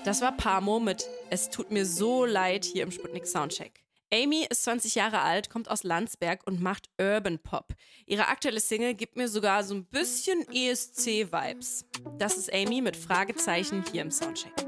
Das war Pamo mit Es tut mir so leid hier im Sputnik Soundcheck. Amy ist 20 Jahre alt, kommt aus Landsberg und macht Urban Pop. Ihre aktuelle Single gibt mir sogar so ein bisschen ESC-Vibes. Das ist Amy mit Fragezeichen hier im Soundcheck.